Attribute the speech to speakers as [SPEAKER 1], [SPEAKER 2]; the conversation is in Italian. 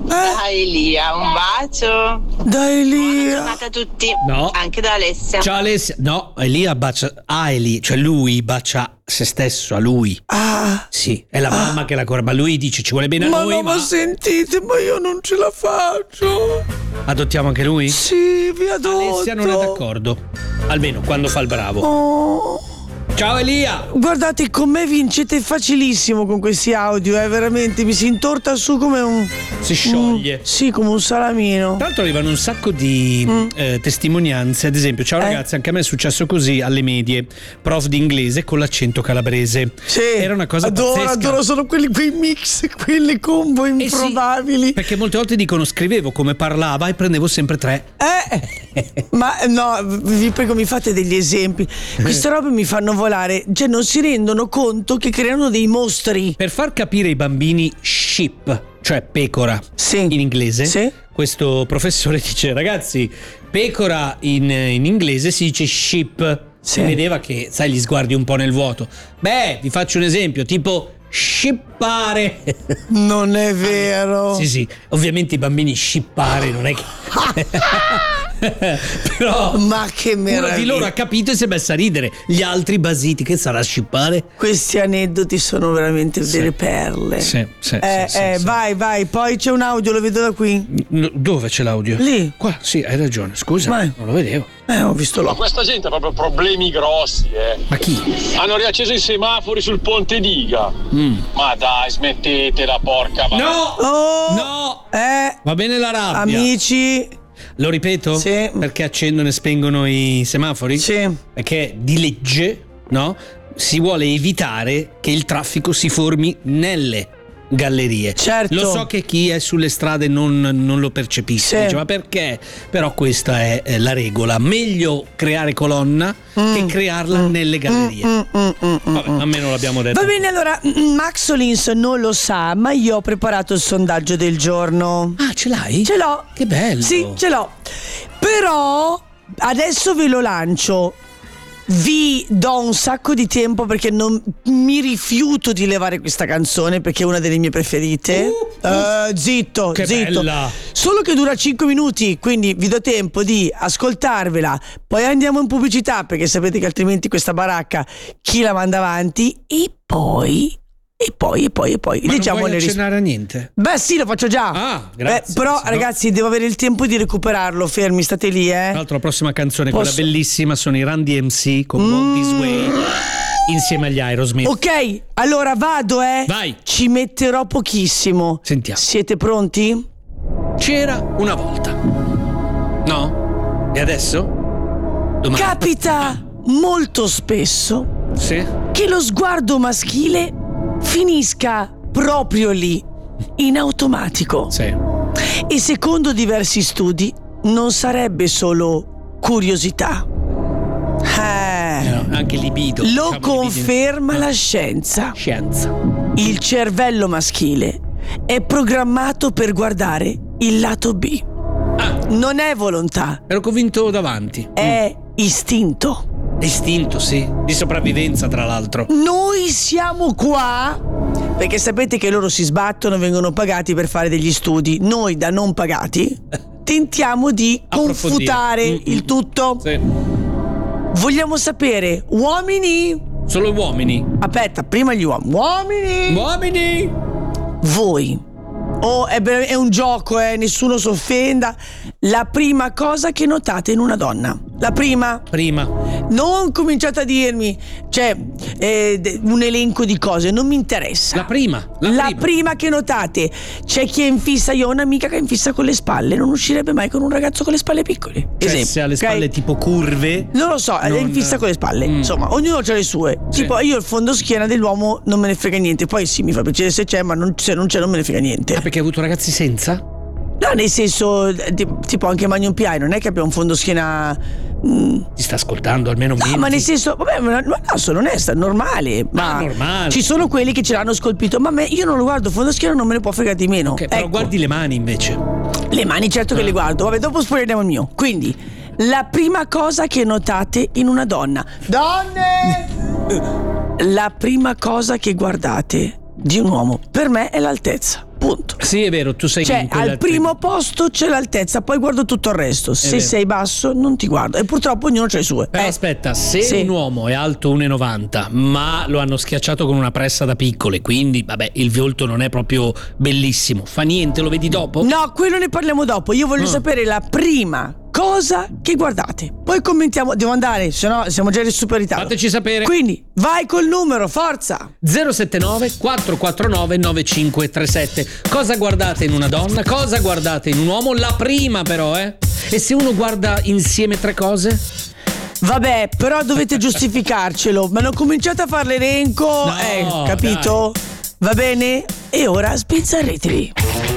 [SPEAKER 1] Dai Elia, un bacio.
[SPEAKER 2] Dai Elia.
[SPEAKER 1] Buona giornata a tutti.
[SPEAKER 3] No.
[SPEAKER 1] Anche da Alessia.
[SPEAKER 3] Ciao Alessia. No, Elia bacia a Eli, cioè lui bacia se stesso a lui.
[SPEAKER 2] Ah.
[SPEAKER 3] Sì, è la mamma che la corba. Lui dice ci vuole bene a noi,
[SPEAKER 2] ma sentite, ma io non ce la faccio.
[SPEAKER 3] adottiamo anche lui?
[SPEAKER 2] Sì, vi adotto.
[SPEAKER 3] Alessia non è d'accordo. Almeno quando fa il bravo.
[SPEAKER 2] Oh.
[SPEAKER 3] Ciao Elia!
[SPEAKER 2] Guardate, con me vincete facilissimo con questi audio, veramente mi si intorta su come un...
[SPEAKER 3] Si scioglie.
[SPEAKER 2] Sì, come un salamino.
[SPEAKER 3] Tra l'altro arrivano un sacco di testimonianze. Ad esempio, ciao ragazzi, anche a me è successo così alle medie. Prof di inglese con l'accento calabrese.
[SPEAKER 2] Sì.
[SPEAKER 3] Era una cosa pazzesca.
[SPEAKER 2] Adoro, sono quei mix, quelle combo improbabili.
[SPEAKER 3] Sì, perché molte volte dicono scrivevo come parlava e prendevo sempre 3.
[SPEAKER 2] Ma no, vi prego, mi fate degli esempi. Queste robe mi fanno volare, cioè non si rendono conto che creano dei mostri.
[SPEAKER 3] Per far capire ai bambini sheep, cioè pecora,
[SPEAKER 2] Sì.
[SPEAKER 3] in inglese,
[SPEAKER 2] Sì.
[SPEAKER 3] questo professore dice ragazzi, pecora in inglese si dice sheep.
[SPEAKER 2] Sì.
[SPEAKER 3] Si vedeva che, sai, gli sguardi un po' nel vuoto. Beh, vi faccio un esempio, tipo scippare.
[SPEAKER 2] Non è vero.
[SPEAKER 3] Sì, ovviamente i bambini scippare non è che però
[SPEAKER 2] Ma che meraviglia.
[SPEAKER 3] uno di loro ha capito e si è messo a ridere. Gli altri basiti, che sarà scippare?
[SPEAKER 2] Questi aneddoti sono veramente delle perle.
[SPEAKER 3] Sì.
[SPEAKER 2] Vai, poi c'è un audio, lo vedo da qui.
[SPEAKER 3] Dove c'è l'audio?
[SPEAKER 2] Lì.
[SPEAKER 3] Qua, sì, hai ragione, scusa,
[SPEAKER 2] Vai.
[SPEAKER 3] non lo vedevo.
[SPEAKER 2] Ho visto
[SPEAKER 4] Ma
[SPEAKER 2] là.
[SPEAKER 4] questa gente ha proprio problemi grossi,
[SPEAKER 3] Ma chi?
[SPEAKER 4] Hanno riacceso i semafori sul ponte Diga. Ma dai, smettetela, porca vacca.
[SPEAKER 3] No!
[SPEAKER 2] Oh,
[SPEAKER 3] No!
[SPEAKER 2] Eh,
[SPEAKER 3] Va bene la rabbia.
[SPEAKER 2] amici.
[SPEAKER 3] Lo ripeto?
[SPEAKER 2] Sì.
[SPEAKER 3] Perché accendono e spengono i semafori?
[SPEAKER 2] Sì.
[SPEAKER 3] Perché di legge, no? Si vuole evitare che il traffico si formi nelle gallerie.
[SPEAKER 2] Certo.
[SPEAKER 3] Lo so che chi è sulle strade non lo percepisce.
[SPEAKER 2] Sì.
[SPEAKER 3] Dice, ma perché? Però questa è la regola. Meglio creare colonna che crearla nelle gallerie. Vabbè, a me non l'abbiamo detto.
[SPEAKER 2] Va bene, allora, Maxolins non lo sa, ma io ho preparato il sondaggio del giorno.
[SPEAKER 3] Ah, ce l'hai?
[SPEAKER 2] Ce l'ho.
[SPEAKER 3] Che bello.
[SPEAKER 2] Sì, ce l'ho. Però adesso ve lo lancio. Vi do un sacco di tempo perché non mi rifiuto di levare questa canzone perché è una delle mie preferite. Zitto,
[SPEAKER 3] Che
[SPEAKER 2] zitto.
[SPEAKER 3] bella.
[SPEAKER 2] Solo che dura 5 minuti, quindi vi do tempo di ascoltarvela. Poi andiamo in pubblicità perché sapete che altrimenti questa baracca chi la manda avanti e poi
[SPEAKER 3] Ma
[SPEAKER 2] leggiamo
[SPEAKER 3] non
[SPEAKER 2] le
[SPEAKER 3] vuoi
[SPEAKER 2] risposte.
[SPEAKER 3] accennare a niente?
[SPEAKER 2] Beh sì, lo faccio già.
[SPEAKER 3] Ah, grazie.
[SPEAKER 2] Però
[SPEAKER 3] Se no-
[SPEAKER 2] ragazzi devo avere il tempo di recuperarlo. Fermi, state lì,
[SPEAKER 3] Tra l'altro la prossima canzone,
[SPEAKER 2] Posso-
[SPEAKER 3] quella bellissima, sono i Run DMC con Walk This Way insieme agli Aerosmith.
[SPEAKER 2] Ok, allora vado,
[SPEAKER 3] Vai.
[SPEAKER 2] Ci metterò pochissimo.
[SPEAKER 3] Sentiamo.
[SPEAKER 2] Siete pronti?
[SPEAKER 3] C'era una volta. No? E adesso? Domani.
[SPEAKER 2] Capita molto spesso
[SPEAKER 3] Sì?
[SPEAKER 2] che lo sguardo maschile finisca proprio lì, in automatico.
[SPEAKER 3] Sì.
[SPEAKER 2] E secondo diversi studi non sarebbe solo curiosità.
[SPEAKER 3] Anche libido.
[SPEAKER 2] Lo
[SPEAKER 3] diciamo
[SPEAKER 2] conferma
[SPEAKER 3] libido.
[SPEAKER 2] la scienza.
[SPEAKER 3] Scienza.
[SPEAKER 2] Il cervello maschile è programmato per guardare il lato B. Non è volontà,
[SPEAKER 3] Ero convinto davanti.
[SPEAKER 2] è istinto.
[SPEAKER 3] Istinto, sì. Di sopravvivenza, tra l'altro.
[SPEAKER 2] Noi siamo qua perché sapete che loro si sbattono, vengono pagati per fare degli studi. Noi da non pagati tentiamo di
[SPEAKER 3] Approfondire.
[SPEAKER 2] confutare il tutto.
[SPEAKER 3] Sì.
[SPEAKER 2] Vogliamo sapere, uomini?
[SPEAKER 3] Solo uomini.
[SPEAKER 2] Aspetta, prima gli uomini. Uomini!
[SPEAKER 3] Uomini!
[SPEAKER 2] Voi. Oh, è un gioco, nessuno si offenda. La prima cosa che notate in una donna. La prima. Non cominciate a dirmi, cioè, un elenco di cose, non mi interessa.
[SPEAKER 3] La prima.
[SPEAKER 2] La prima che notate. C'è chi è in fissa, io ho un'amica che è in fissa con le spalle, non uscirebbe mai con un ragazzo con le spalle piccole.
[SPEAKER 3] Cioè,
[SPEAKER 2] Esempio,
[SPEAKER 3] se ha le
[SPEAKER 2] ok?
[SPEAKER 3] spalle tipo curve.
[SPEAKER 2] Non lo so, è in fissa con le spalle. Insomma, ognuno ha le sue.
[SPEAKER 3] Sì.
[SPEAKER 2] Tipo, io il fondoschiena dell'uomo non me ne frega niente. Poi sì, mi fa piacere se c'è, ma se non c'è non me ne frega niente.
[SPEAKER 3] Ah, perché hai avuto ragazzi senza?
[SPEAKER 2] No, nel senso, tipo anche Magnum P.I. non è che abbia un fondoschiena.
[SPEAKER 3] Ti sta ascoltando almeno
[SPEAKER 2] No,
[SPEAKER 3] menti.
[SPEAKER 2] ma nel senso, vabbè, ma no, sono onesta, è normale. Ma
[SPEAKER 3] normale.
[SPEAKER 2] ci sono quelli che ce l'hanno scolpito. Ma io non lo guardo, fondoschiena non me ne può fregare di meno.
[SPEAKER 3] Ok, però
[SPEAKER 2] Ecco.
[SPEAKER 3] guardi le mani invece.
[SPEAKER 2] Le mani certo che le guardo. Vabbè, dopo spoileremo il mio. Quindi, la prima cosa che notate in una donna. Donne! La prima cosa che guardate di un uomo per me è l'altezza. Punto.
[SPEAKER 3] Sì, è vero, tu sei
[SPEAKER 2] Cioè,
[SPEAKER 3] in quella
[SPEAKER 2] al primo posto c'è l'altezza, poi guardo tutto il resto. Se
[SPEAKER 3] vero.
[SPEAKER 2] sei basso, non ti guardo. E purtroppo ognuno c'ha i suoi.
[SPEAKER 3] Però aspetta, se
[SPEAKER 2] Sì.
[SPEAKER 3] un uomo è alto 1,90 ma lo hanno schiacciato con una pressa da piccole, quindi vabbè, il volto non è proprio bellissimo, fa niente, lo vedi dopo?
[SPEAKER 2] No, quello ne parliamo dopo. Io voglio sapere la prima cosa che guardate. Poi commentiamo. Devo andare, se no siamo già in super ritardo.
[SPEAKER 3] Fateci sapere.
[SPEAKER 2] Quindi vai col numero, forza.
[SPEAKER 3] 079 449 9537. Cosa guardate in una donna? Cosa guardate in un uomo? La prima però, E se uno guarda insieme 3 cose?
[SPEAKER 2] Vabbè, però dovete giustificarcelo. Ma non cominciate a fare l'elenco.
[SPEAKER 3] No,
[SPEAKER 2] Capito? Va bene? E ora sbizzarriteli.